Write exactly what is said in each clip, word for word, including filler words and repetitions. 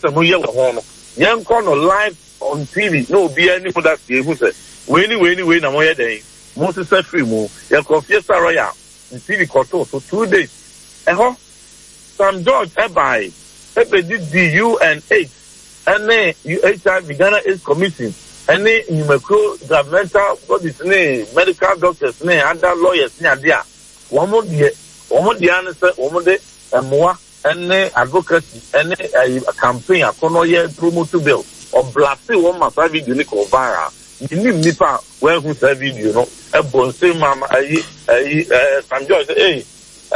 some year one. Young corner live on T V. No, be any for that. Who said, Winnie, Winnie, Winnie, I'm away day. Most is a free move. Your coffee, Saraya. The T V quarter for two days. Eh, Sam George, Ebai, Ebai did the U N H, and then H I V Ghana is commission, and then you macro governmental bodies, medical doctors, other lawyers, near one more year, one more the answer, one more day, and more, and then advocacy, and then a campaign, a corner year promote bill, or blasting one must have unique or viral. You need Nipa, where who said video, know, a bon say, Mama, a Sam George, hey,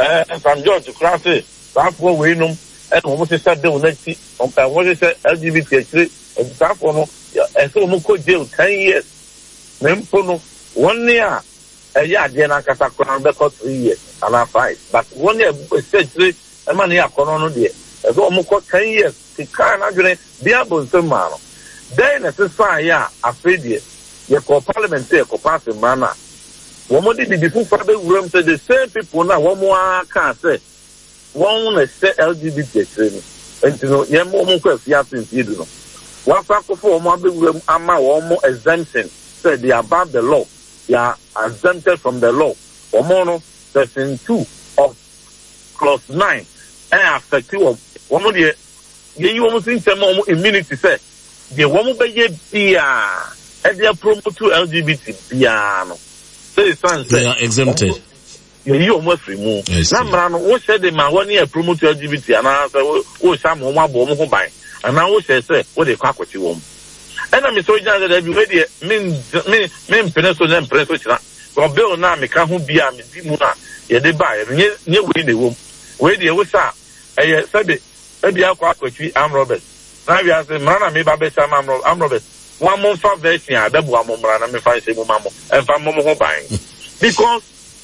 Sam George to class it. That's what we know, and almost said they will not see, on what is L G B T, and staff for no, and so Moko jail ten years. Mempono, one year, a year, then I can record three years, and I fight. But one year, essentially, a man here, Conono, dear, as Moko ten years, the car and be able to man. Then, as a sign, yeah, afraid ye, your co parliament, your co passing manner. One more did the different father room said the same people now, one more can't say. One is L G B T training. And you know, you have more questions, you know. One factor for one big room, ama one more exemption. Said they are above the law. They are exempted from the law. Or more, section two of clause nine. And after two of one more year, you almost think some more immunity said. The one more be a and they are promoted to L G B T piano. Say, they are exempted. You almost remove. Namran, what said the man one year promote L G B T and I said, oh, some one bomb by. And now say, what they crack what you want. And I'm so young that every way, mean, mean, mean, Peninsula and Press, or Bill Nami can't be a Muna, yeah, they buy, near way the womb. Where the was that? I said it, maybe I'll crack what you am Robert. Now you ask the man, maybe I bet I'm Robert. One month for version, I double one more, and I'm fine, say, Mamma, and five more buying. Because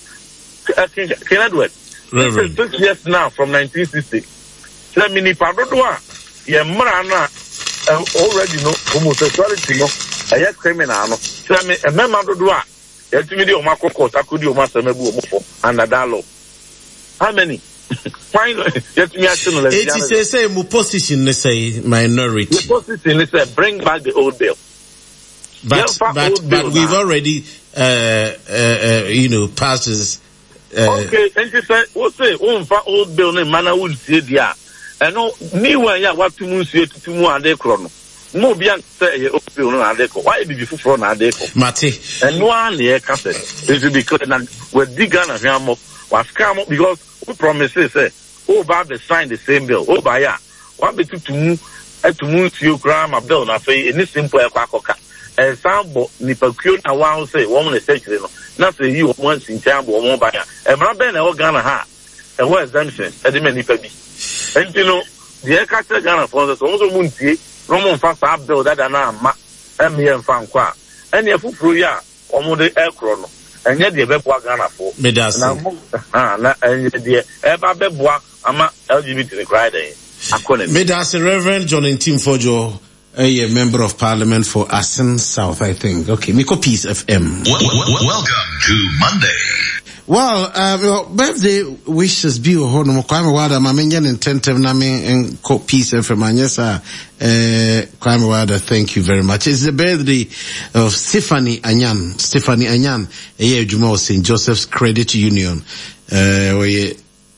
King Edward, six years now from nineteen sixty. Tell me, Nipadua, ye Marana already know homosexuality, no, a yes criminal. Tell me, a member do what? Yet to me, the Omako court, I could do master Mebu under that law. How many? Finally, yet to me, I still it is a same position, let's say, minority. The position is say, bring back the old bill. But, but, but we've now. already, uh, uh, uh, you know, passed this. Uh, okay, and you say, what's it? One for old building, man, I would say, yeah. And no, me, where ya, what to move to two more and they chrono. No, beyond say, old building and they why did you for an adeco? Mate. And one year, cassette. It will be clear that we're digging a hammer, was come up because we promises, say, oh, Bob, they signed the same bill. Oh, by ya, what be to move, to move to your grandma bill, I say, in this simple quackoka. And some Nipacune, I want to say, woman is saying, not say you once in town or one buyer. And my band, I Ghana ha. And what exemption? And the many baby. And you know, the Ecata Ghana for us also Munti, Roman fast up though that and I'm M here and Fan Qua. And your food ya, almost the air chrono. And yet the Bepwa Ghana for. Medas. And the Eba Bebwa, I'm L G B T Friday. Medas, Reverend John and Tim Fojo. A member of parliament for Assen South, I think. Okay, Miko Peace F M. Well, well, welcome to Monday. Well, uh, your birthday wishes be a horn of crime water, Maminian and Tentem Nami and Co Peace F M. Yes, uh, crime water, thank you very much. It's the birthday of Stephanie Anyan. Stephanie Anyan, a year Jumo Saint Joseph's Credit Union. Uh, we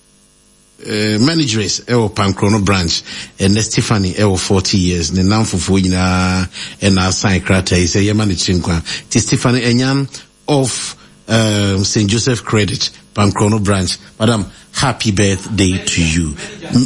Uh, managers ewo Pankrono branch and Stephanie ewo forty years ne namfofo nyina and our sign krata is a managing kwa ti Stephanie Enyan of um, Saint Joseph Credit Pankrono branch. Madam, happy birthday to you.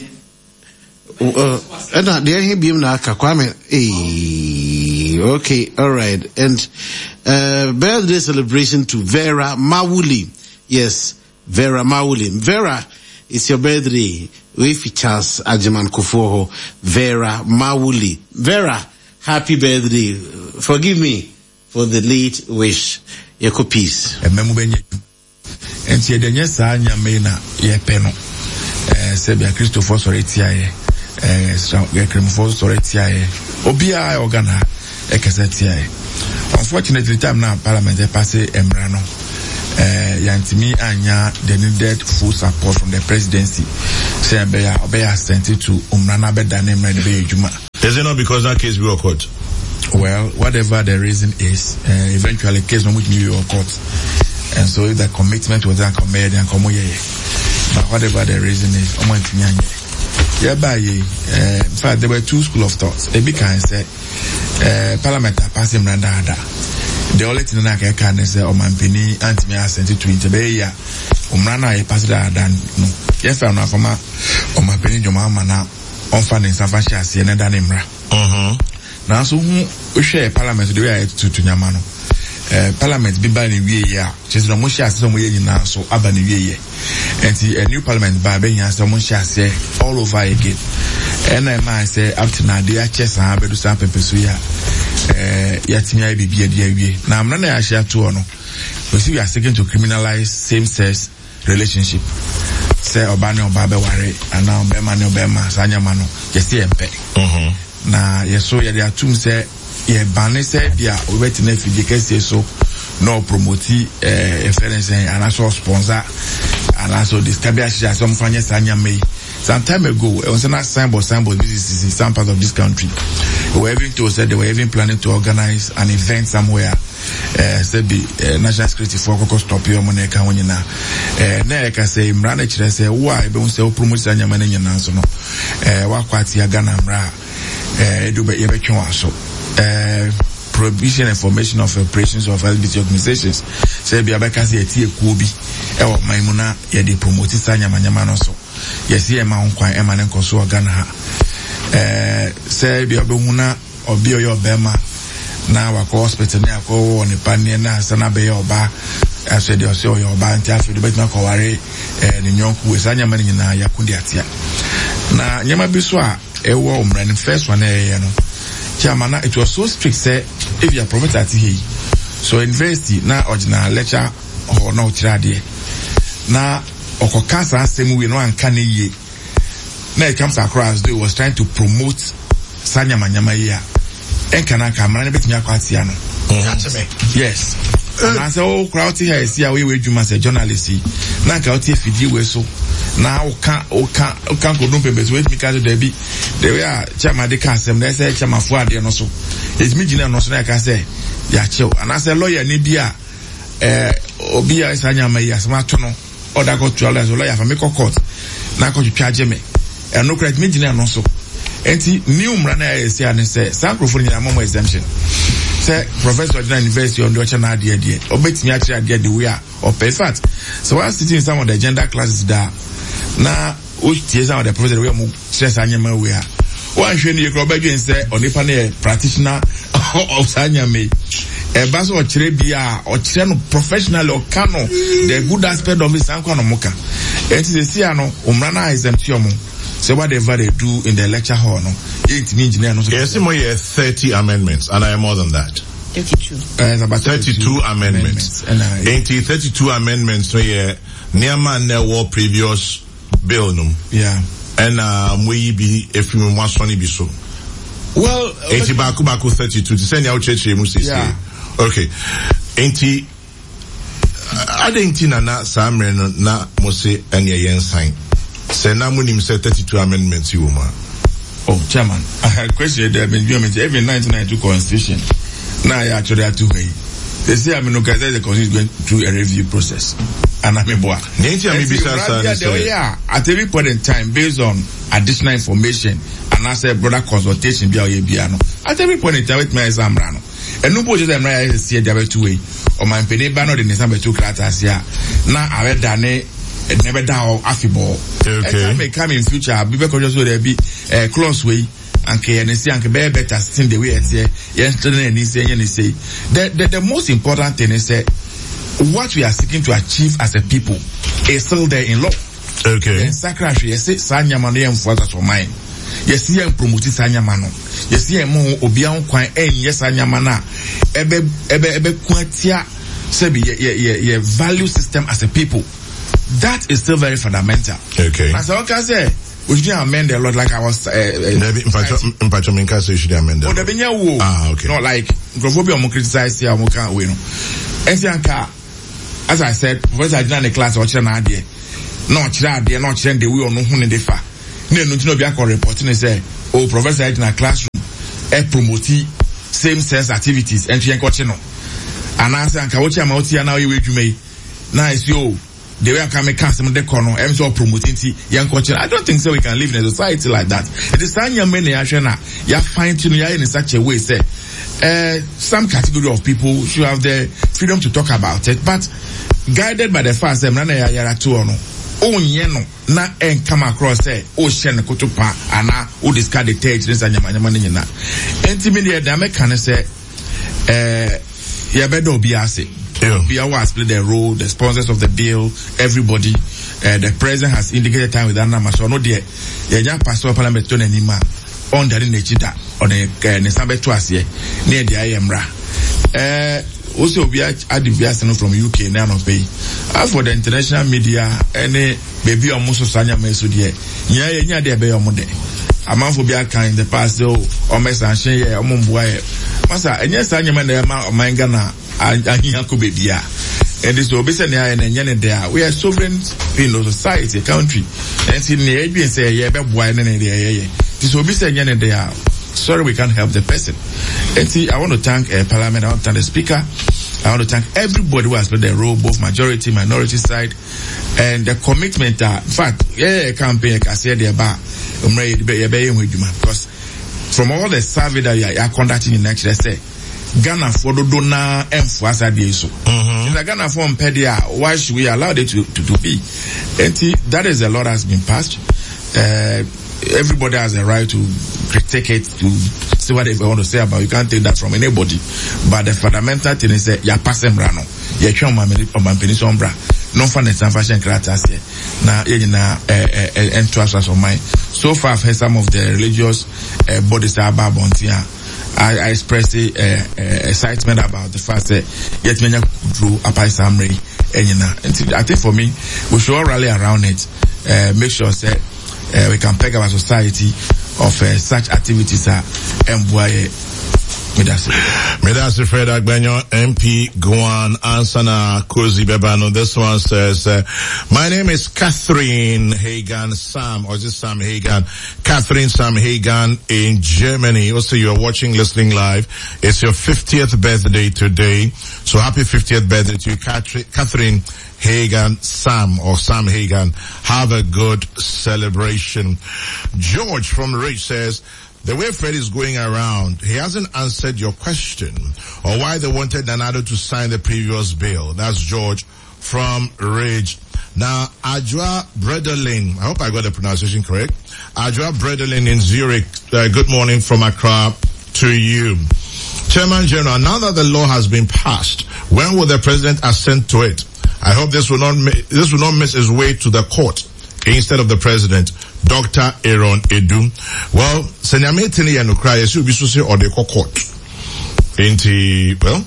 Uh, and uh, there he be na Kwame. Hey, okay, all right. And uh, birthday celebration to Vera Mawuli. Yes, Vera Mawuli. Vera, it's your birthday. We features Ajiman Kufoho, Vera Mawuli. Vera, happy birthday. Forgive me for the late wish. Yeko peace. Ememu benye. Enti edenye sa nyamena ye peno. Eh sebia Christopher Soretiaye. Eh Christopher Soretiaye. Obia organa ekesetiaye. Unfortunately, time now Parliament passé emrano. Uh, Yantimi Anya, the needed full support from the presidency. Say, Obeya sent it to Umrana Bedane Medbe Juma. Is it not because that case will court? Well, whatever the reason is, uh, eventually case no which New York court. And so if the commitment was that committed and come but whatever the reason is, I'm going to yeah, by uh, in fact, there were two school of thoughts. A big kind say, uh, Parliament are passing Randada. The only thing I can say, oh, man, penny, anti me, I sent it to Intebeya. Umrana, I passed that than no. Yes, I'm not from my, oh, my penny, your mama now, on funding Safasha, see another name. Uh-huh. Now, so we share Parliament the way to to Yamano. Uh, Parliament be by the year, just no more shares some way now, so Abba the year. And see a new Parliament by being as someone shall say all over again. And I might say, up to now, the chess and have to stamp a persuia. Uh, yet me, I be be a dear. Now, I'm not a share to honor. But see, we are seeking to criminalize same sex relationship. Say, Obano, Baba Wari, and now Bemano Bema, Sanyamano, just see and pay. Na yes, so yeah, there are two say yeah, banner said yeah, we wait in if you can say so no promote uh reference and also sponsor and also this Kabiashi some fanya sanya may some time ago it was not signboard signboard this is some part of this country. We were even to said they were even planning to organize an event somewhere. Uh, said the uh, national security for Coco stop your money can when you now. Uh, now can say Mranich say why don't say promote sanya money and so no. Uh, wakwati agana mra. Uh, do be so uh, prohibition and formation of operations of L G B T organizations. Say be abeka say tie kuobi e o maimuna ye dey promote sanya manyama no so. Yes ye ma nkwan e ma ne nkoso organa ha. Eh say be obehuna obi oyo bema na wako hospital ne akọ on pani na sana be oba ase de ose oyo oba nti afi do betina ko ware eh ne nyonku we sanya mani nyina yakundi atia. Na nyama bi so a ewo umrani first one eh no chairman it was so strict say if you are professor at here so university na original lecture or no trade na okoka sa asem we no anka na ye na it comes across they was trying to promote sanya manyama here enkana kamera na betimi akwati ano yes na say o crowd here see we we dwuma say journalist na ka o tie fidie we so na o ka o ka o ka go no pembe so we ka do there be the way a chairman de ka asem na say chairman fu ade no so it me gina no so na ka say ya chew and as a lawyer ni bia eh obi a sanya ma ya asema to no order go to lawyer for me court na ko twage me and no credit me gina no so enti new mra na ya say an say sancrophone ni ammo exemption say professor at university on the channel ade ade obetimi a kire ade the way a or in fact so while sitting in some of the gender classes there na o tie some of the professor we mo stress anyama we a one hwe ni ekro badwen say onipa na practitioner of sanyame e ba so o kire bia o kire no professionally o kano the good aspect of his anko no moka enti se sia no umra na exemption mo so whatever they do in the lecture hall no it mean engineer no so yes more thirty amendments and I am more than that thirty-two uh, it's about thirty-two amendments, amendments. And thirty-two amendments so yeah near man there were previous bill no yeah and um we be if you want to be so well eighty baku baku thirty-two to send out church mu say yeah okay eighty I think na na samre no na mo say ene yen sign say na mo nim say thirty-two amendments you ma oh chairman I had question there been every nineteen ninety-two constitution now you actually have to way they say I mean no guys the constitution going through a review process and I mean boy yeah at every point in time based on additional information and I said brother consultation be at every point in time with my exam rano and no boy them right see the two way or my penny banner the December two class here now I read done it never down affable okay may come in future because just so there be a close way and K N C and be better seen the way it's here yesterday and he say and he say the, the the most important thing is that what we are seeking to achieve as a people is still there in law. Okay. And secretary, yes, Sanya Mano and Fathers for mine. Yes, he and promote Sanya Mano. Yes, he and Mo Obian Quine and yes, Sanya Mana. Ebe Ebe Ebe Quantia Sebi ye value system as a people. That is still very fundamental. Okay. As I can say, we should amend a lot like I was. In Pachominka, so you should amend. Oh, the Benya Wu. Ah, okay. Not like Grophobia Mo criticize here, Mo can't win. Ensianka. As I said, Professor I did the class or China idea. No China, not Chen, the way or no one in the fa. No, no, no, be a reporting and say, oh, Professor I did in a classroom. e promote same sex activities and yen koche no anasa anka wochi ama oti na we dwuma na is yo the way I can make some de kono em so promoting young culture. I don't think so we can live in a society like that. It is time young men na ya find to in such a way say uh, some category of people should have the freedom to talk about it, but guided by the fact that na ya ya to ono o no na en come across say o share ne kotopa ana o discard the text this anyama anyama ne nyina enti me dey da me kan say eh ya bedo obi ase. Yeah. B R has played the role, the sponsors of the bill, everybody. Uh, the president has indicated time with Anna Maso. No, dear, the young pastor of Parliament, Tony Nima, on the Nechida, on the Nesambe Twasie, near the I M R A. Uh, also, we are at the Biasano from U K, none of pay. As for the international media, any baby or Muso Sanya Mesudie, yeah, yeah, they be on Monday. A man for Biaka in the past, though, or Mess and Shea, or Mumbuay. Massa, and yes, I am a man of Mangana. And this will be said and there. We are sovereign in the society, country. And see the A B and say, yeah, but why and this will be said and there. Sorry, we can't help the person. And see, I want to thank uh, Parliament, I want to thank the Speaker. I want to thank everybody who has played their role, both majority, minority side, and the commitment. Uh, in fact, yeah, campaign, I said, because from all the survey that you are conducting in next, let's say, Ghana for the donor and for us so. Mm-hmm. The Ghana for Pedia, why should we allow it to, to, to be? And see, that is a lot has been passed. Uh, everybody has a right to critique it, to see what they want to say about it. You can't take that from anybody. But the fundamental thing is that, ya pass them rano. Ya chon mameli or mampeni sombra. No fun and some fashion kratas here. Na, ye na, eh, eh, trust us on mine. So far, I've heard some of the religious, uh, bodies that are babontia. I, I expressed uh, uh, excitement about the fact that yet many drew a pie summary and you know, I think for me we should all rally around it, uh, make sure that uh, we can peg our society of uh, such activities are uh, Medasi Fred Agbenyo, M P Gwan Ansana Kozi Bebano. This one says, uh, my name is Catherine Hagan Sam, or is it Sam Hagan? Catherine Sam Hagan in Germany. Also, you're watching, listening live. It's your fiftieth birthday today. So happy fiftieth birthday to you, Catherine Hagan Sam, or Sam Hagan. Have a good celebration. George from Ridge says, the way Fred is going around, he hasn't answered your question or why they wanted Nanado to sign the previous bill. That's George from Ridge. Now, Adjoa Bredelin, I hope I got the pronunciation correct. Adjoa Bredelin in Zurich, uh, good morning from Accra to you. Chairman General, now that the law has been passed, when will the President assent to it? I hope this will not, this will not miss its way to the court instead of the President. Doctor Aaron Edu. Well, Senyame Tini Yanukra, yes, you'll be so or the court. Inti, well,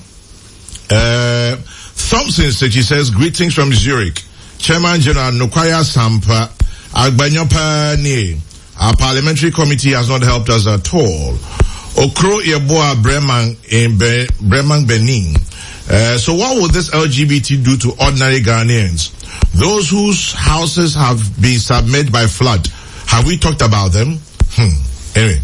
uh, Thompson said, he says, greetings from Zurich. Chairman General Nukwaya Sampa, Agbanyapa Ni. Our parliamentary committee has not helped us at all. Okro Yeboa Breman in Be- Breman Benin. Uh, so what will this L G B T do to ordinary Ghanaians? Those whose houses have been submerged by flood, have we talked about them? Hmm. Anyway.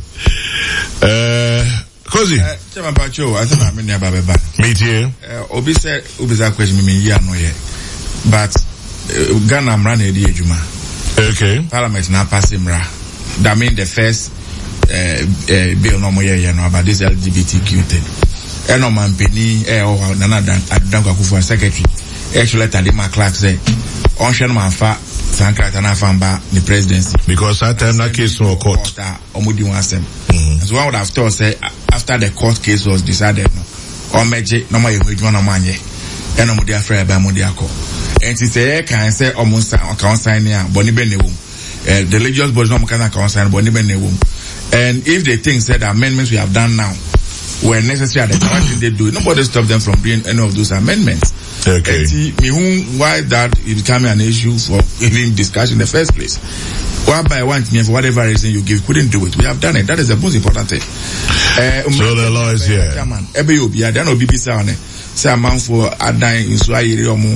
Uh, Kozi. Chairman Pacho, I think I'm in there, Baba. Me too. Obi said, Obi said question me, yeah, no, yeah. But, Ghana, I'm running the Ejuma. Okay. Parliament now pass him, ra. That means the first, uh, uh, bill no more, yeah, no, about this L G B T Q thing. And no man, Penny, eh, or Nana, Danka Kufu, secretary. Actually, Tadima Clark say, on Shan Manfa, Sankra Tanafamba, the presidency. Because that time that case was court. Omudi wants them. So I would have thought, say, after the court case was decided, or Meji, no more, you want no money. And Omudi afraid by Modiako. And to say, can say, almost, I can't sign here, Bonnie Benewum. The religious bodies no can sign Bonnie Benewum. And if they think that the amendments we have done now were necessary at the time they do, nobody stopped them from doing any of those amendments. Okay. And me who why that it became an issue for even discussion in the first place. Why by one thing for whatever reason you give couldn't do it. We have done it. That is the most important thing. Uh, so the law is here. Every year, I don't know B B C on it. Say a man for a dying in Swahili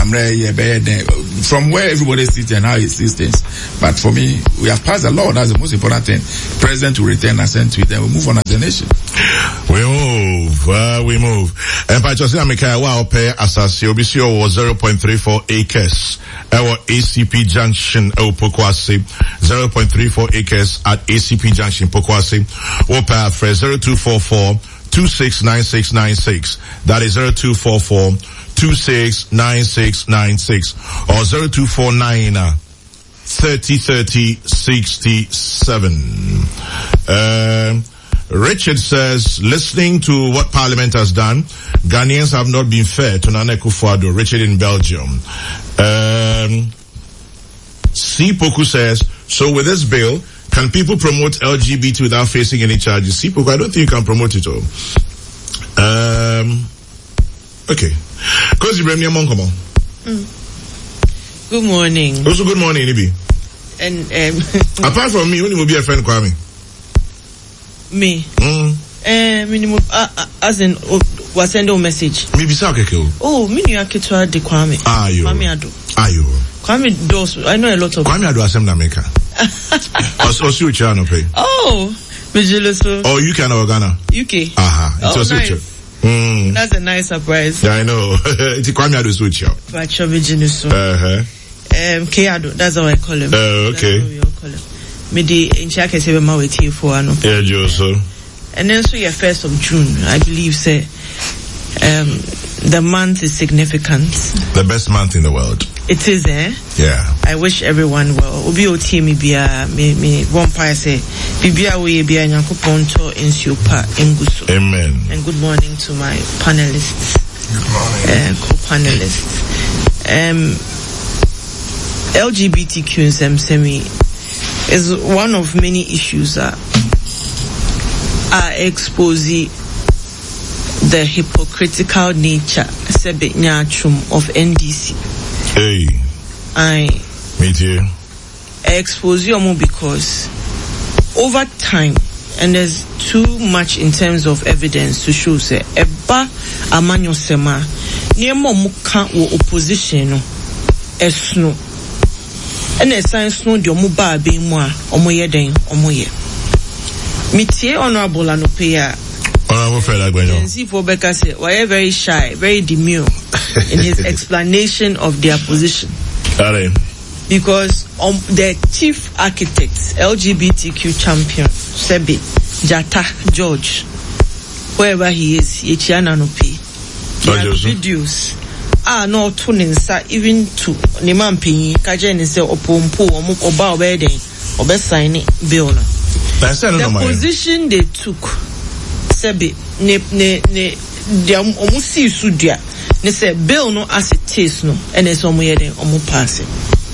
from where everybody sits and how it sees things. But for me, we have passed a law. That's the most important thing. President to return assent to it, and we move on as a nation. We move, uh, we move. And by just America, wow, pay assassi, O B C O was zero point three four acres. Our A C P Junction, O Pokwasi, zero point three four acres at A C P Junction, Pokwasi. Or pay for zero two four four two six nine six nine six. That is zero two four four two six nine six nine six or zero two four nine thirty thirty sixty-seven. Uh, Richard says, listening to what Parliament has done, Ghanaians have not been fair to Nana Akufo-Addo. Richard in Belgium. Um, C. Poku says, so with this bill, can people promote L G B T without facing any charges? C. Poku, I don't think you can promote it all. Um, okay. Because you bring me a monk, come on. Mm. Good morning. Also, good morning, Ibi. And um, apart from me, when will be a friend, Kwame? Me. Mm. Eh, minimum. Uh, as in, uh, was send a message. Maybe so, okay. Oh, me you akitwa de Kwame. Ah, you. Kwame Addo. Ah, you. Kwame does. I know a lot of. Kwame Addo assembly maker. Or see what you pay. Oh, Mijoloso. Oh, U K or Ghana? U K. Aha. Uh-huh. It's oh, a nice. switcher. Mm. That's a nice surprise. Yeah, I know. It's Kwame Addo switcher. But Mijoloso. Uh huh. Um, K Addo. That's how I call him. Oh, uh, okay. That's how we all call him. Me di inchake sebe ma weti for ano. Yeah, Joso. And then so yeah, first of June, I believe say um the month is significant. The best month in the world. It is, eh? Yeah. I wish everyone well. Obi o tie me bia me me one pie say bibia we bia Nyankopon to ensuo pa enguso. Amen. And good morning to my panelists. Good morning. Uh, co-panelists. Um L G B T Q semi is one of many issues that are exposing the hypocritical nature of N D C. Hey. I me too. expose you because over time, and there's too much in terms of evidence to show say eba amanyo sema niemo muka wo opposition no esno and the science no di omo ba be mu a omo ye den omo ye mitie honorable Anopeya. Honorable Fred Agbenyo. And see for Becca say why very shy, very demure in his explanation of their position. Are because um, the chief architect, L G B T Q champion, Sebi Jata George, wherever he is, Yechiana Nope, there are videos ah no tuning sa even to Niman Pini, Kajen say Opompo, Oba wedding, Obe sign bill. The position they took, Sebi ne ne ne they almost see sudia. They say bill no as it is no, and it's omo yede omo passing.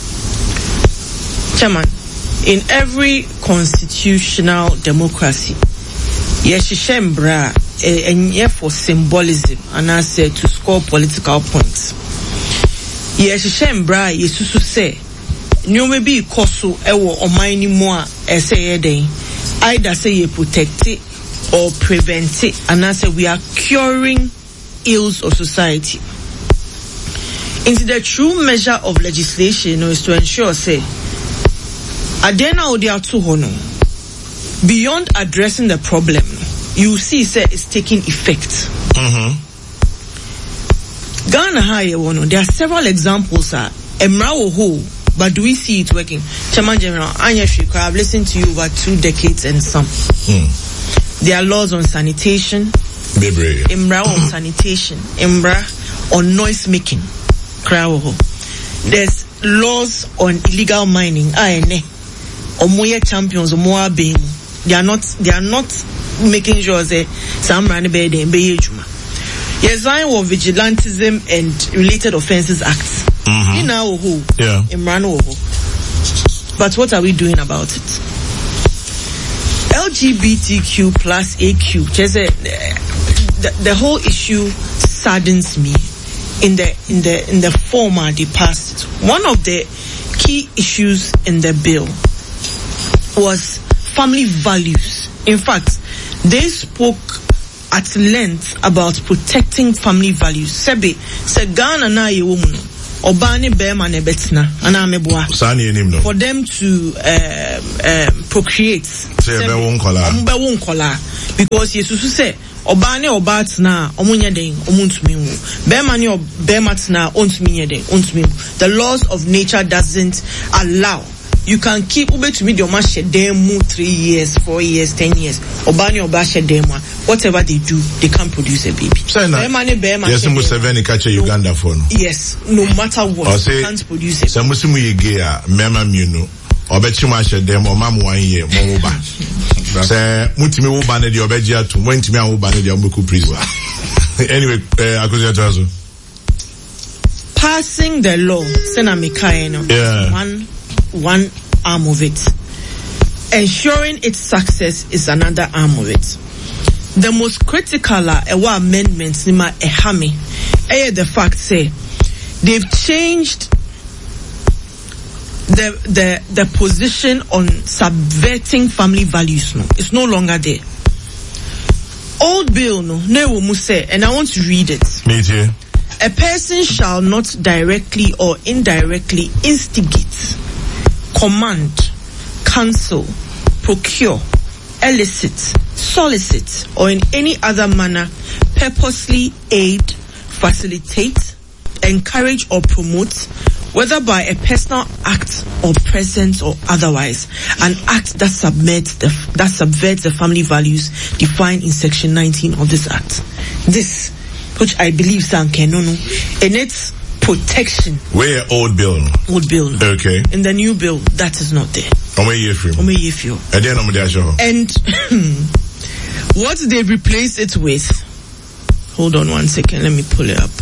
Chairman, in every constitutional democracy, yeshishembra enye for symbolism and I say to score political points. Yeshishembra yesusu say nyome bi koso ewo omani mo a ese yeden either say ye protect it or prevent it, and I say we are curing ills of society. Into the true measure of legislation, you know, is to ensure say adena odia to hono beyond addressing the problem, you see say it's taking effect. Mm-hmm. Ghana high one, there are several examples are emra ho, but do we see it working? Chairman General Anya Shiko, I've listened to you over two decades and some. Mm. There are laws on sanitation, Imbra on sanitation, Imbra on noise making. There's laws on illegal mining. Aene, Omoye champions, Omoa being. They are not. They are not making sure that some run be the mbeyejuma. Yes, I was Vigilantism and Related Offences Act. Mm-hmm. In our who, yeah, Imran Oho. But what are we doing about it? L G B T Q plus A Q, just a, the, the whole issue saddens me in the in the in the former they passed. One of the key issues in the bill was family values. In fact, they spoke at length about protecting family values. Sebe se Ghana na ye woman obani bema ne betina ana meboa for them to um, um, procreate. Say be won kola. Be won kola because yesusu say obani obatina omunya den omuntumi wu. Bema ni bema tina ontumi nye den ontumi. The laws of nature doesn't allow. You can keep ube to me the omashe demu three years, four years, ten years. Obani obashe demu. Whatever they do, they can't produce a baby. Yes, Museveni catch Uganda for no. Yes, no matter what, they can't produce a baby. Some Muslimu yegea mema minu. Obechi mashe demu mamu one year mo uba. Say mutimi uba ne di obeji atu. Mwentimi an uba ne di omuku prison. Anyway, uh, akuzi atuazo. Passing the law, sena mikaeno. Yeah. One. One arm of it. Ensuring its success is another arm of it. The most critical are ewa amendments nima ehami. Eye the fact say they've changed the the the position on subverting family values. No, it's no longer there. Old bill no, ne mu say, and I want to read it. Me too. A person shall not directly or indirectly instigate, command, counsel, procure, elicit, solicit, or in any other manner purposely aid, facilitate, encourage or promote, whether by a personal act or presence or otherwise, an act that subverts the, that subverts the family values defined in section nineteen of this act. This, which I believe Sankenono, in its protection. Where old bill? Old bill. Okay. In the new bill, that is not there. And what they replace it with, hold on one second, let me pull it up.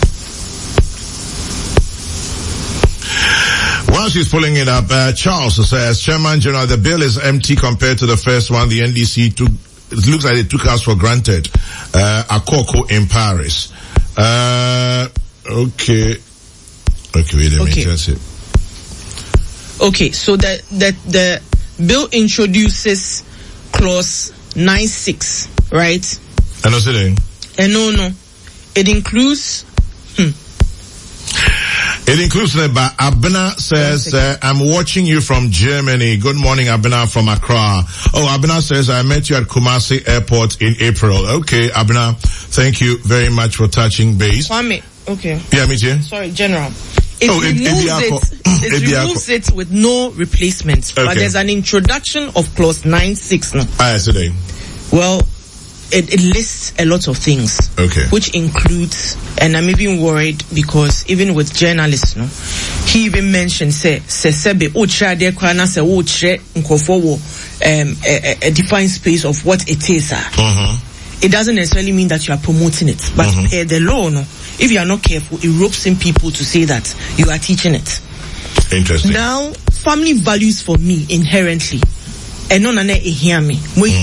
While she's pulling it up, uh, Charles says, Chairman General, the bill is empty compared to the first one. The N D C took, it looks like they took us for granted. Uh, Akoko in Paris. Uh, okay. Okay, wait a minute, okay. That's it. Okay, so the, the, the bill introduces clause nine six, right? And what's it in? And no, no. It includes, hmm. It includes that, but Abena says, uh, I'm watching you from Germany. Good morning, Abena from Accra. Oh, Abena says, I met you at Kumasi Airport in April. Okay, Abena, thank you very much for touching base. Kwame, okay. Yeah, me too. Sorry, General. It oh, removes it, it, it removes it with no replacement. Okay. But there's an introduction of clause nine six now. Ah, yesterday. Well, It, it lists a lot of things, okay, which includes, and I'm even worried because even with journalists, no, he even mentioned say say sebe o try there kwana say o try nkofo um a, a defined space of what it is. Uh-huh. It doesn't necessarily mean that you are promoting it, but uh-huh. per the law, no, if you are not careful, it ropes in people to say that you are teaching it. Interesting. Now, family values for me inherently, and no nane e hear me.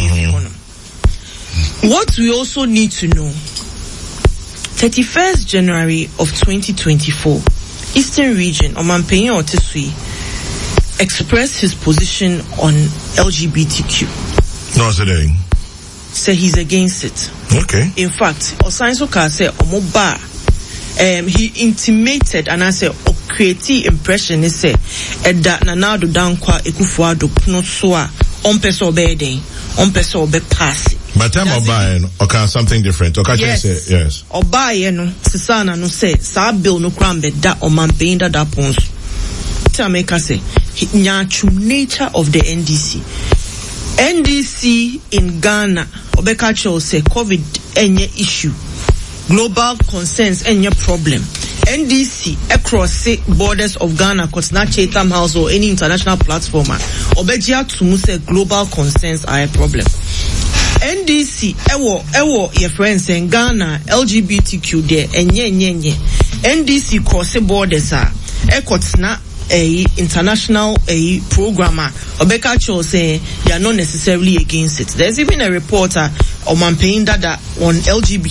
What we also need to know, thirty-first January of twenty twenty-four, Eastern Region, Omanpenye Otesui, expressed his position on L G B T Q. No, today. Say he's against it. Okay. In fact, Osansoka said, Omoba, um, he intimated, and I said, o create impression, he said, Edda Nanado Dankwa Ekufuado Pnosua, on peso bede, on peso be pass. By time of buying, okay, something different. Okay, yes. Say, yes. Or buy, no, Sisana no say, sa bill no crambe that or man paying that that pons. Tell me, say, nyachu nature of the N D C. N D C in Ghana, Obekacho say, COVID any issue. Global concerns any problem. N D C across borders of Ghana, Kotna Chatham House or any international platform, Obejia to say global concerns are a problem. N D C, ewo, ewo, your friends in Ghana, L G B T Q there, and nye, nye, nye. N D C cross borders are, ekotna, a international, a programmer, Obeka Cho say, they are not necessarily against it. There's even a reporter, Oman Paying Dada, on L G B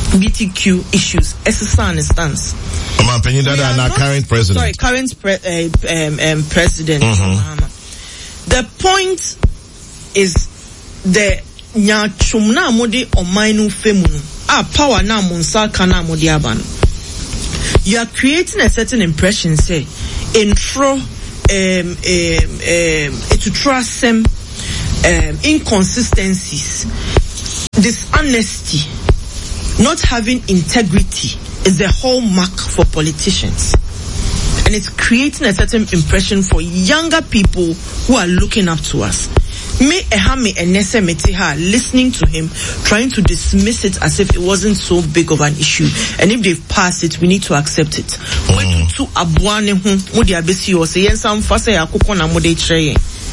B T Q issues. Essan stance. Oma Penyidada and our current president. Sorry, current pre- uh, um, um, president. Mm-hmm. The point is the nyachum na mode omainu femunu. Ah, power na monsa kana mode abano. You are creating a certain impression, say, intro, um, um, um, to trust them, um, inconsistencies, dishonesty. Not having integrity is the hallmark for politicians. And it's creating a certain impression for younger people who are looking up to us. Me ehame enese metiha listening to him, trying to dismiss it as if it wasn't so big of an issue. And if they've passed it, we need to accept it. When to abuane hu, mudi abesi o se yensam fasa ya kuko na mudi cheye.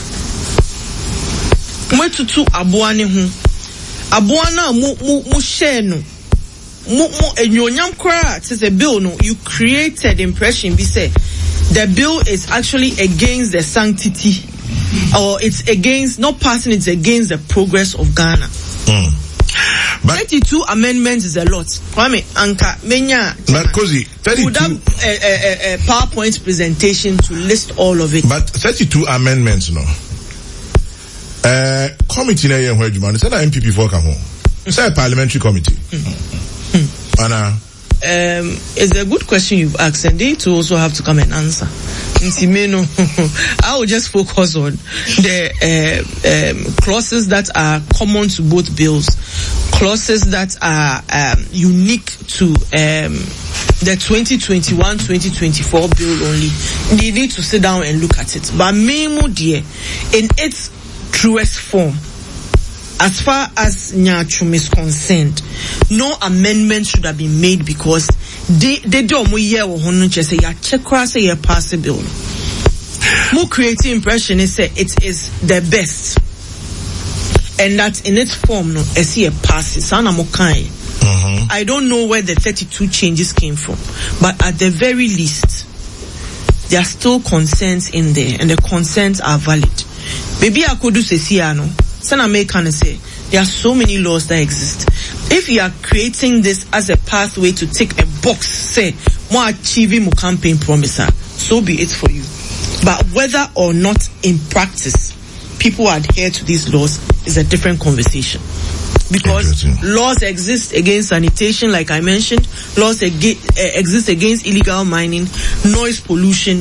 When to tu abuane hu, abuana mu mu mu share no. Mo mo enyonyam kra says a bill no you created impression be say the bill is actually against the sanctity or it's against not passing it's against the progress of Ghana. Mm. But thirty-two amendments is a lot. Kwame Anka Menya but Kosi thirty-two would have a, a, a PowerPoint presentation to list all of it. But thirty-two amendments no. Uh committee na yen hwajuma no say na M P P for ka ho. Say parliamentary committee. Mm-hmm. Anna. Um, it's a good question you've asked, and they too also have to come and answer. I will just focus on the uh, um, clauses that are common to both bills, clauses that are um, unique to um, the twenty twenty-one twenty twenty-four bill only. They need to sit down and look at it. But Memo dear, in its truest form, as far as Nyachum is concerned, no amendment should have been made because they they don't mo year or honu say ya check say ya pass the bill. More creative impression is say it is the best, and that in its form no I see a pass. Sana mo kai. I don't know where the thirty-two changes came from, but at the very least, there are still concerns in there, and the concerns are valid. Maybe I could do say no. Sana may kind of say there are so many laws that exist. If you are creating this as a pathway to tick a box, say more achieving more campaign promise, so be it for you. But whether or not in practice people adhere to these laws is a different conversation. Because laws exist against sanitation, like I mentioned, laws ag- uh, exist against illegal mining, noise pollution,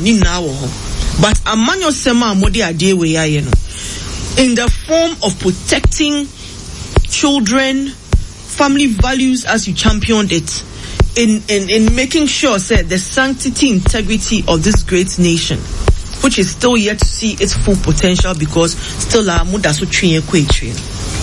but amanyo sema modi adewe ya yeno. In the form of protecting children, family values as you championed it, in, in, in making sure, say, the sanctity, integrity of this great nation, which is still yet to see its full potential because still our mudasu trinye kwe.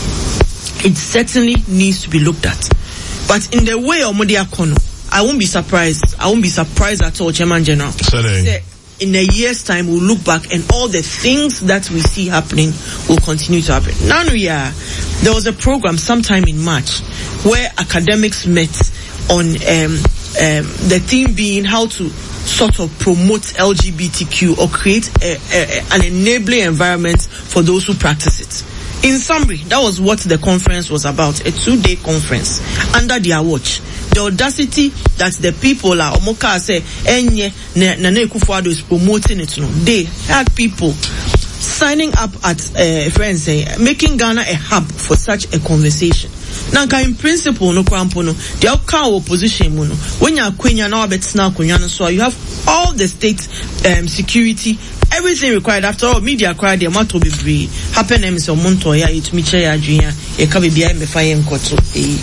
It certainly needs to be looked at. But in the way of Modia Kono, I won't be surprised. I won't be surprised at all, Chairman General. Say, in a year's time, we'll look back and all the things that we see happening will continue to happen. Now, yeah, there was a program sometime in March where academics met on um, um, the theme being how to sort of promote L G B T Q or create a, a, an enabling environment for those who practice it. In summary, that was what the conference was about, a two-day conference under their watch. The audacity that the people are Omoka say enye Nana Akufo-Addo is promoting it. No, they had people signing up at uh, friends say making Ghana a hub for such a conversation. Now, in principle, no crampo no, the outcome opposition no. When you are Quenya now, bet now Quenya so you have all the state um, security. Everything required. After all, media cried the matter be free. Happen em so Montoya it me chair adwenya e ka bibia me fa yen koto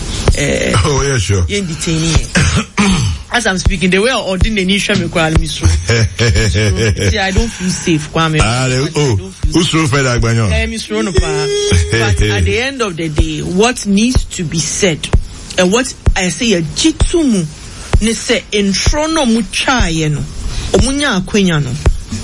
eh oh yeah sure yen detaining. As I'm speaking, the way I ordained the nation me call me so. See, I don't feel safe, Kwame. Ah, oh, who's so fed up by now? Eh, Miss Rono pa. But at the end of the day, what needs to be said, and what I say a jitumu ne se entrono mu chaye no. Omunya akwenya no.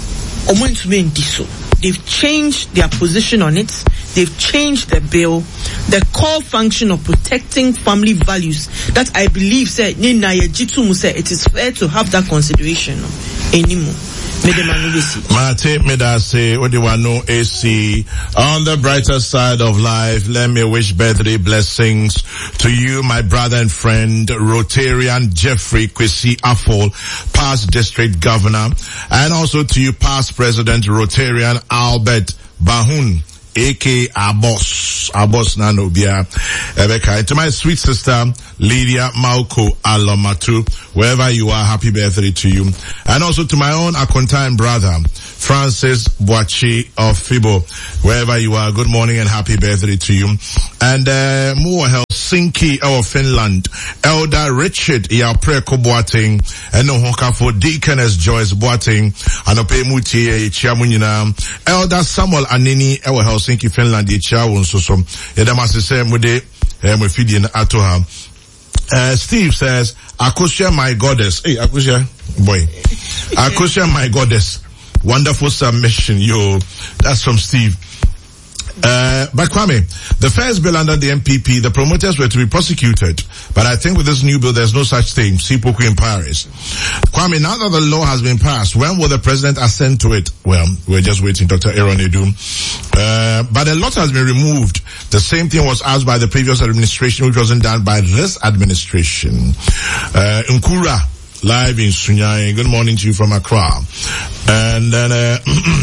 They've changed their position on it. They've changed the bill. The core function of protecting family values that I believe said it is fair to have that consideration anymore. Mate Medase, Odiwano A C. On the brighter side of life, let me wish birthday blessings to you, my brother and friend, Rotarian Jeffrey Kwesi Afol, past district governor, and also to you, past president, Rotarian Albert Bahun, A K A Abos, Abos Nanobia, Ebeka. To my sweet sister, Lydia Mauko Alomatu, wherever you are, happy birthday to you. And also to my own Akontine brother, Francis Boachi of Fibo, wherever you are, good morning and happy birthday to you. And, uh, more Helsinki of Finland, Elder Richard Yapreko Boating, and Nohoka for Deaconess Joyce Boating, and Ope Muti, Chiamunina, Elder Samuel Anini, Ewa Helsinki, Finland, Chiawun Sosom, Yadamasi Semude, Mufidin Atoha. Uh, Steve says, Akosia my goddess. Hey, Akosia, boy. Akosia my goddess. Wonderful submission, yo. That's from Steve. Uh, but Kwame, the first bill under the M P P, the promoters were to be prosecuted. But I think with this new bill, there's no such thing. Sipoku in Paris. Kwame, now that the law has been passed, when will the president assent to it? Well, we're just waiting, Doctor Aaron Edu. Uh, but a lot has been removed. The same thing was asked by the previous administration, which wasn't done by this administration. Uh, Nkura, live in Sunyai. Good morning to you from Accra. And then, uh,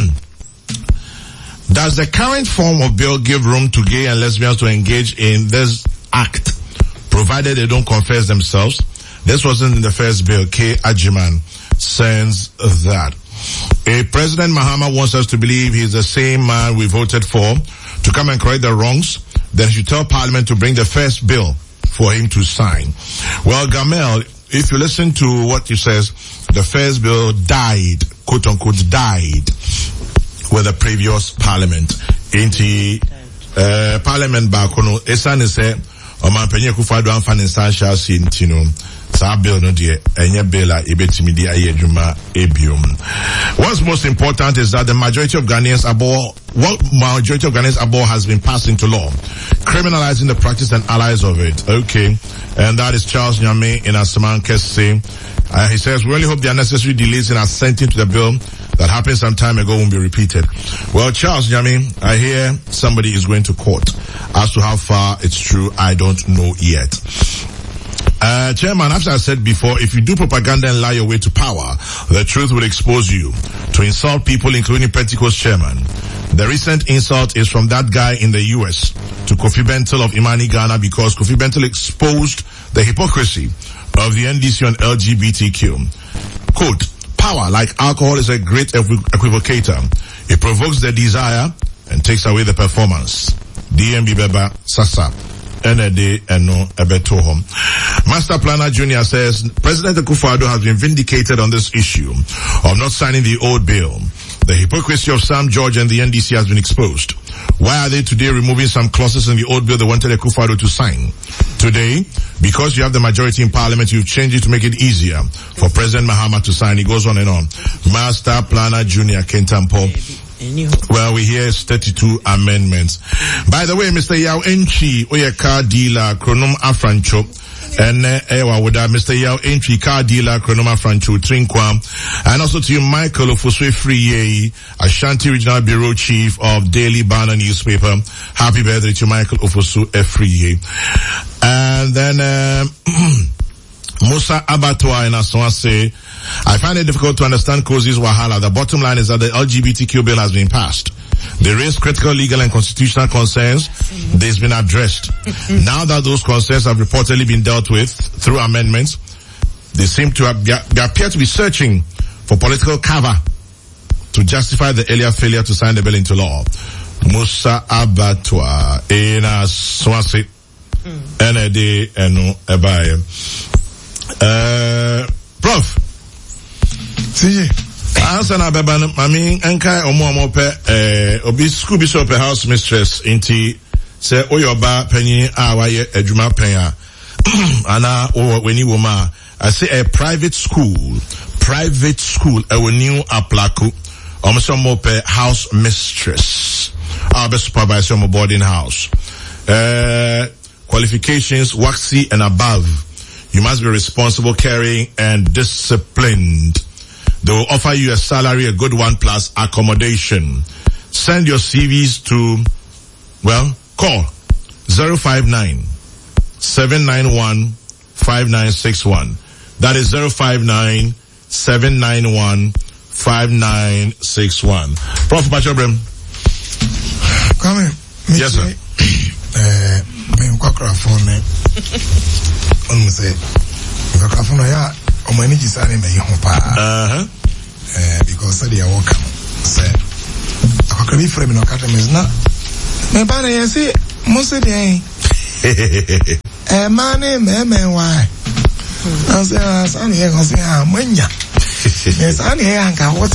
does the current form of bill give room to gay and lesbians to engage in this act, provided they don't confess themselves? This wasn't in the first bill. K. Ajiman sends that. A President Mahama wants us to believe he's the same man we voted for to come and correct the wrongs. Then he should tell Parliament to bring the first bill for him to sign. Well, Gamel, if you listen to what he says, the first bill died, quote unquote, died with the previous Parliament. In the uh, Parliament bakono, Esan say, Oman Penye Kufuado Anfan Instantia Sintino, Sa bill no die, enye bela ibetimi di aye juma ebium. What's most important is that the majority of Ghanaians abhor, what majority of Ghanaians abhor has been passed into law, criminalizing the practice and allies of it. Okay. And that is Charles Nyame in Asaman Kesse. Uh, he says, we only hope the unnecessary delays in assenting to the bill that happened some time ago won't be repeated. Well, Charles Nyame, I hear somebody is going to court. As to how far it's true, I don't know yet. Uh, Chairman, as I said before, if you do propaganda and lie your way to power, the truth will expose you to insult people, including Pentecost Chairman. The recent insult is from that guy in the U S to Kofi Bentil of Imani Ghana, because Kofi Bentil exposed the hypocrisy of the N D C on L G B T Q. Quote, power, like alcohol, is a great equivocator. It provokes the desire and takes away the performance. D M B Beba Sasa. N A D and no Ebeto home. Master Planner Junior says President Akufo-Addo has been vindicated on this issue of not signing the old bill. The hypocrisy of Sam George and the N D C has been exposed. Why are they today removing some clauses in the old bill they wanted Akufo-Addo to sign? Today, because you have the majority in Parliament, you've changed it to make it easier for President Mahama to sign. He goes on and on. Master Planner Junior Kentampo. Well, we hear thirty-two amendments. By the way, Mister Yao Enchi, Oye car dealer, Chronom Afrancho, and Ewa Wada, Mister Yao Enchi, car dealer, Chronom Afrancho, Trinquam, and also to you, Michael Ofuswe Friye, Ashanti Regional Bureau Chief of Daily Banner newspaper. Happy birthday to Michael Ofuswe Friye. And then, um, Musa Abatwa in Aswase, I find it difficult to understand Kozi's Wahala. The bottom line is that the L G B T Q bill has been passed. They raised critical legal and constitutional concerns. They've been addressed. Now that those concerns have reportedly been dealt with through amendments, they seem to have, they appear to be searching for political cover to justify the earlier failure to sign the bill into law. Musa Abatwa in Aswase, N A D Eno Ebaye. Uh, Prof. See, answer na beba no mami enkai omo omo pe eh obi school bi so pe house mistress inti say oyoba panyin a waye adwuma pen a ana weni woma I say a private school private school e woni aplaku omo so mo pe house mistress a be supervisor mo boarding house uh qualifications waxy and above. You must be responsible, caring, and disciplined. They will offer you a salary, a good one, plus accommodation. Send your C Vs to, well, call zero five nine, seven nine one, five nine six one. That is zero five nine, seven nine one, five nine six one. Prof Bachobrim. Come in. Yes, sir. Uh, me kwakra phone. On say, kwakra phone ya o mani jisane me ho pa. Uh-huh. Eh, because say they work say kwakra bi frame no kata me na. Me ba na yesi mo se dey. Eh mane me me why. I say san here go say ah manya. Yes, I need anka what.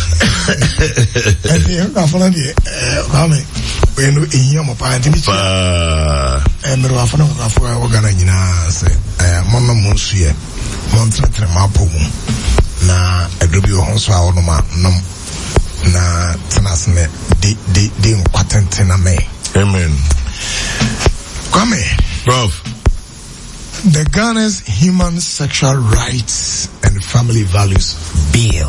And you go follow the come when you hear my party. And me wa follow go for organ nyina say eh mama monsuye. Mon tretre ma pogu. Na edubi ho so a wono ma nom na tenasne de de de kwatente na me. Amen. Come Prof. The Ghana's Human Sexual Rights and Family Values Bill.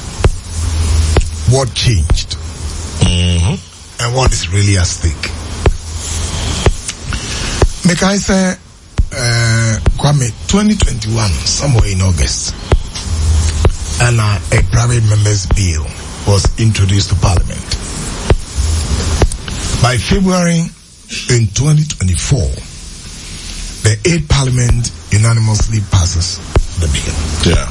What changed? Mm-hmm. And what is really at stake? Make I say, uh, Kwame, twenty twenty-one, somewhere in August, and uh, a private member's bill was introduced to Parliament. By February in twenty twenty-four, the eighth Parliament unanimously passes the bill. Yeah.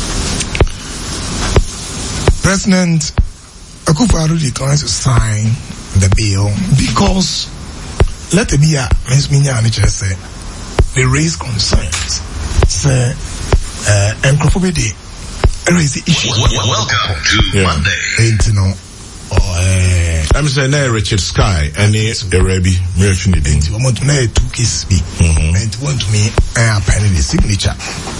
President Akufo-Addo declines to sign the bill because let it be a say they raise concerns. Say uh Encrophobia raise the issue. Welcome to Yeah. Monday. Ain't you know or uh I'm saying now Richard Sky and the Arabi Merchant ain't you want to know two cases be and want to me a penny the signature.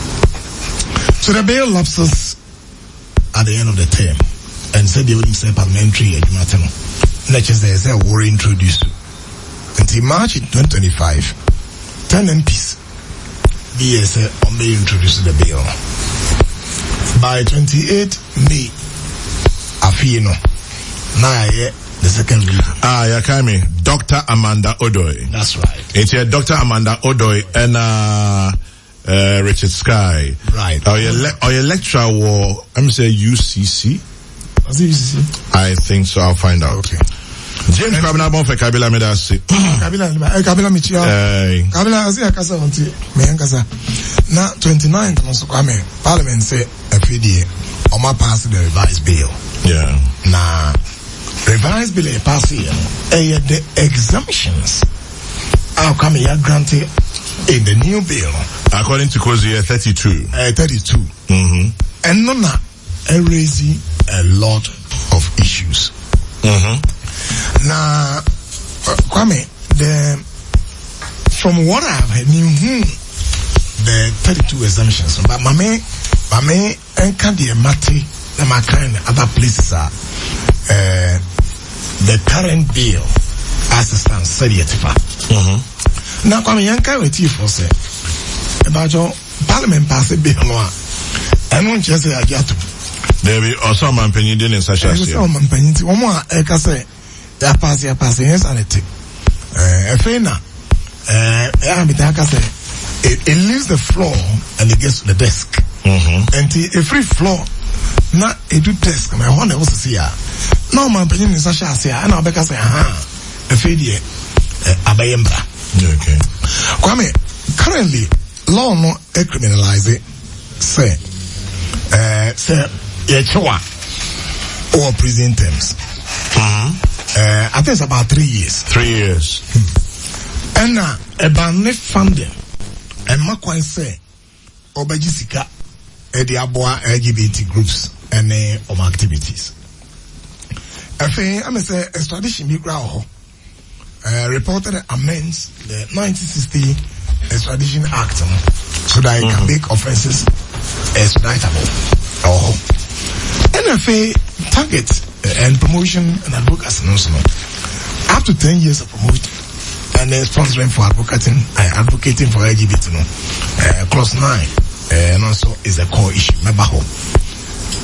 So the bill lapses at the end of the term and said they wouldn't say parliamentary edumatano. Let's just say were introduced until March in twenty twenty-five. Ten M Ps B S A may introduce the bill. By twenty-eighth May, Afino. Now the second reading. Ah, Yakami, Doctor Amanda Odoi. That's right. It's here, Doctor Amanda Odoi and uh, uh, Richard Sky. Right. Or your, le- or your lecturer war, I'm saying U C C. Was it U C C? I think so, I'll find out. Okay. James Kabila bon fe Kabila me da se. Kabila, Kabila Michia. Eh. Kabila, I see a casa on tea. Me and casa. Now, twenty-ninth, also come Parliament say a few days, or my pass the revised bill. Yeah. Now, revised bill a pass here, eh, the exemptions are coming here granted in the new bill. According to Kozi, thirty-two. Uh, thirty-two. Mm-hmm. And none are raising a lot of issues. Mm-hmm. Now, uh, Kwame, the, from what I've heard, mm-hmm, the thirty-two exemptions, but my me, my me, and candy and mati, and my kind of other places are, uh, the current bill, as it stands, said yet. Mm-hmm. Now, Kwame, young guy with you for say, about your parliament pass a bill, and one just say, I get to. There be also man penny in such I as was here. on penny, one more, I can say, ya pass, ya pass, yes, and it. Uh, a fena, uh, I can say, it, it leaves the floor and it gets to the desk. Mm-hmm. And the, a free floor, not a do desk, and I want to see ya. No man penny in such as here, and I'll be say, aha, a fedie, abayembra. Okay. Kwame, currently, law no criminalize it, say, uh, say, yeah, or prison terms. Mm-hmm. Uh, I think it's about three years. Three years. And now, about net funding, and my quite say, Obajisika, and the Aboa L G B T groups, and uh, um, activities. I think, I'm say, extradition, Migrao, uh, reported amends the nineteen sixty Extradition Act, um, so that it mm-hmm. can make offenses extraditable. Oh. N F A target uh, and promotion and advocacy up to ten years of promotion and then sponsoring for advocating uh, advocating for L G B T no uh, clause nine uh, and also is a core issue. Remember home.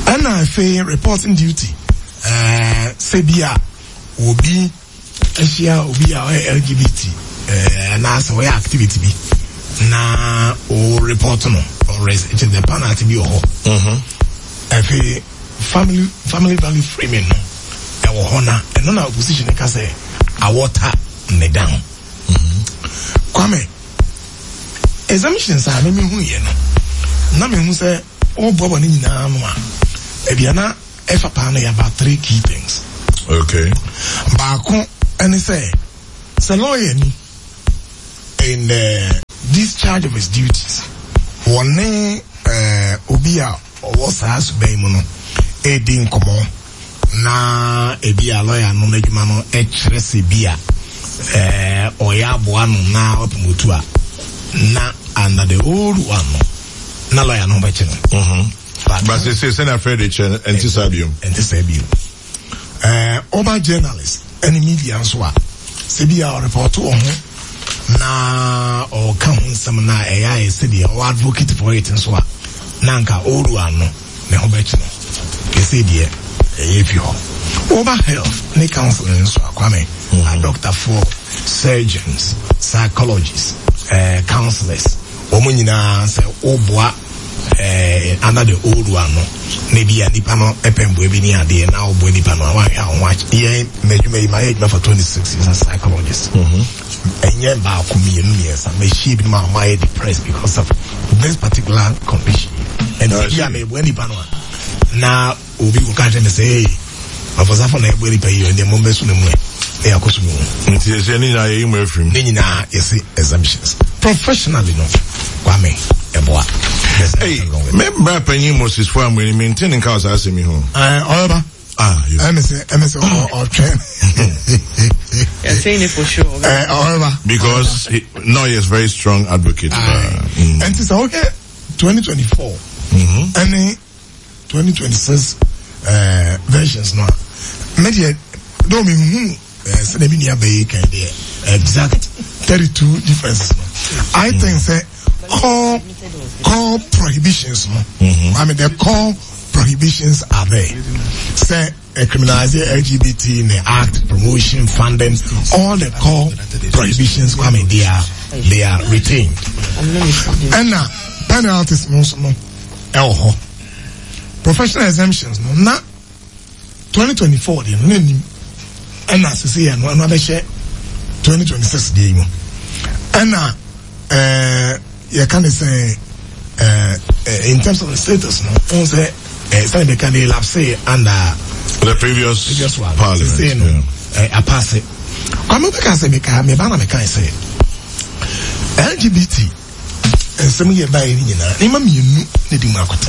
And I feel reporting duty. Uh, Sebia will be Asia will be our L G B T. Uh, and as our activity be na or report no or rest it's the penalty be or. Mhm. I feel family family value framing no. E wo hona and no opposition can say a water me down. Mhm. Kwame exemptions are me hu ye no. Na me hu say o bobo ni nyina no a ebiana efa pa na about three key things. Okay. Baako and say say lawyer ni in the discharge of his duties. One eh obi a was has be mu no e din komo na e bia lawyer no na dwuma no e kyerɛ se bia eh oya boa no na opumutu a na under the old one no na lawyer no be kyerɛ. Mhm. But say say say na Fred Chen antisabium. Antisabium. Eh oba journalist any media nso a se bia report on na o kan some na A I said the advocate for it and so nanka oru ano ne ho bechi no ke say die if you over health ne counseling so Kwame a doctor for surgeons psychologists uh, counselors omo nyina say oboa eh under the old one no ne bia nipa no epembo ebi ni ade na obo nipa no wa ya ho ye mejume my age for twenty-six years as a psychologist. Mhm. And yet, about years, and may she be my mind depressed because of this particular condition. And I may when now we will catch and say, I was often able to pay you in the moment soon. They are costing you. You see, assumptions professionally, no, Kwame, hey, remember Penny Moses for me maintaining cars asking me home. Uh, Ah, you. M S A, M S A, or, or train. You're saying it for sure. Uh, however, because he, no, he is very strong advocate. Uh, uh, mm. And it's okay. twenty twenty-four, mm-hmm. Any twenty twenty-six uh, versions now. Media don't mean who. So they mean exact thirty-two differences. No? I think say core core prohibitions. No? Mm-hmm. I mean the core prohibitions are there. Say uh, criminalizing L G B T in the act, promotion, funding, all the core prohibitions. I mean they are they are retained. And now penalties also no. Elho professional exemptions no. Now twenty twenty-four the name and as I say and another share twenty twenty-six the imo. And now uh you can say uh, uh in terms of the status no. On say Uh, so they can elapse under the previous, previous one. Parliament. Say, no, yeah. uh, I pass it. Come on, because I make me banana make I say L G B T and some year by any na ni mami nu ne di makote.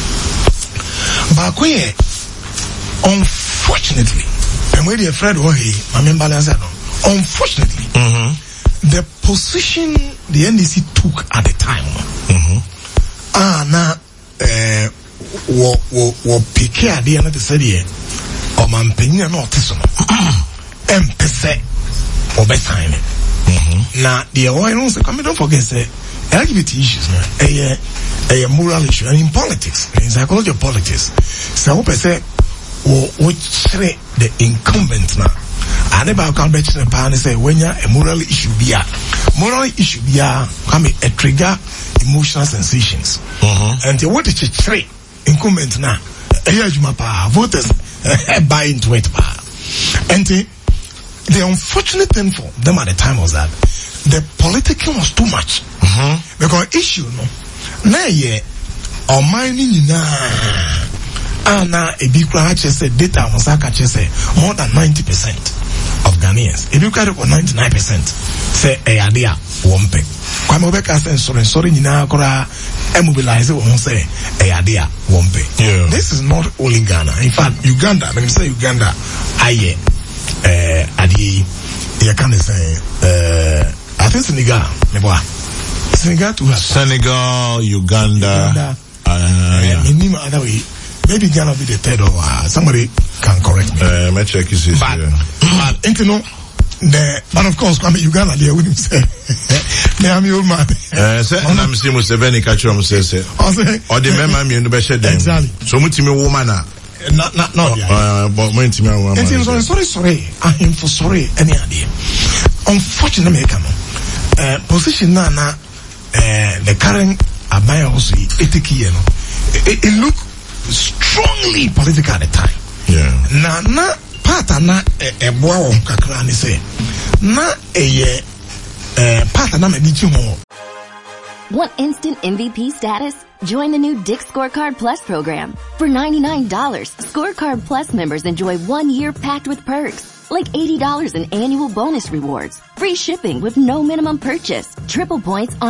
Ba ko ye unfortunately and when the Fred Ohi mami balance no unfortunately mm-hmm. the position the N D C took at the time mm-hmm. ah na eh wo wo wo pike ade na te se de o man penya na oteso no empese o be sign mhm na the oil no say come don't forget say L G B T issues na eh eh moral issue and in politics in psychology of politics so we say wo wo chere the incumbent na ade ba ka be chere pa na say when ya a moral issue bia moral issue bia come a trigger emotional sensations mhm and what the chere incumbent na eyajuma pa voters buy into it pa. And the, the unfortunate thing for them at the time was that the political was too much mm-hmm. because issue no na ye o mining na ana ebi kra che data on saka che more than ninety percent of Ghanaians ebi kra ko ninety-nine percent say eyade a wompe kwa mo be ka say sorry sorry nyina kra mobilize won say eyade a wompe. This is not only Ghana, in fact Uganda, when you say Uganda aye eh adi you can say uh I think Senegal me boy Senegal too has Senegal, Uganda, Uganda uh, yeah. In other way maybe Ghana be the third or uh, somebody can correct me. Uh, my check is this. But, yeah. but you know, The, but of course, Kwame Uganda, they wouldn't say, me am your man. Eh, say, I'm seeing Museveni catch you, say, say, or the member, me in the best exactly. So, much me woman, not, not, not, uh, but me to me woman. Sorry, sorry, sorry, I am for sorry, any idea. Unfortunately, come on. Uh, position na na, uh, the current Abaya also, etiki, you know, it, it look strongly political at the time. Yeah. Na, na, part na, e, boa o kakra ni say, na, e, eh, part na me di mo. Want instant M V P status? Join the new Dick's Scorecard Plus program. For ninety-nine dollars, Scorecard Plus members enjoy one year packed with perks, like eighty dollars in annual bonus rewards, free shipping with no minimum purchase, triple points on